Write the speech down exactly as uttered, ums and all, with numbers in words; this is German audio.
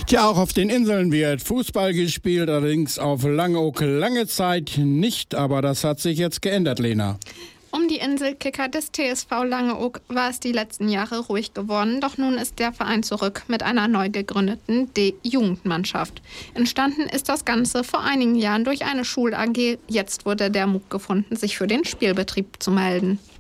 Tja, auch auf den Inseln wird Fußball gespielt, allerdings auf Langeoog lange Zeit nicht, aber das hat sich jetzt geändert, Lena. Um die Inselkicker des T S V Langeoog war es die letzten Jahre ruhig geworden, doch nun ist der Verein zurück mit einer neu gegründeten D-Jugendmannschaft. Entstanden ist das Ganze vor einigen Jahren durch eine Schul-A G. Jetzt wurde der Mut gefunden, sich für den Spielbetrieb zu melden.